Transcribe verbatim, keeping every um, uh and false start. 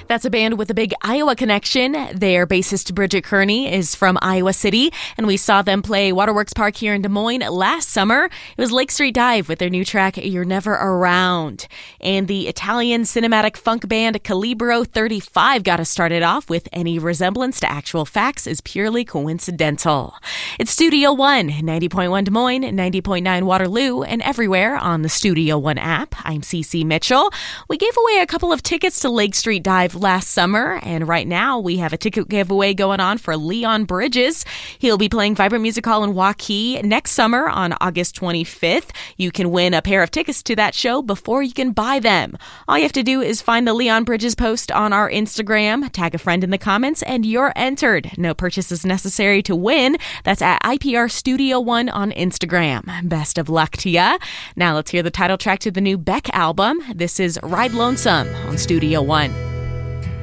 That's a band with a big Iowa connection. Their bassist Bridget Kearney is from Iowa City, and we saw them play Waterworks Park here in Des Moines last summer. It was Lake Street Dive with their new track, You're Never Around. And the Italian cinematic funk band Calibro thirty-five got us started off with Any Resemblance to Actual Facts is Purely Coincidental. It's Studio One, ninety point one Des Moines, ninety point nine Waterloo, and everywhere on the Studio One app. I'm Cece Mitchell. We gave away a couple of tickets to Lake Street Dive last summer, and right now we have a ticket giveaway going on for Leon Bridges. He'll be playing Vibrant Music Hall in Waukee next summer on August twenty-fifth. You can win a pair of tickets to that show before you can buy them. All you have to do is find the Leon Bridges post on our Instagram, tag a friend in the comments, and you're entered. No purchase is necessary to win. That's at I P R Studio One on Instagram. Best of luck to ya. Now let's hear the title track to the new Beck album. This is Ride Lonesome on Studio One.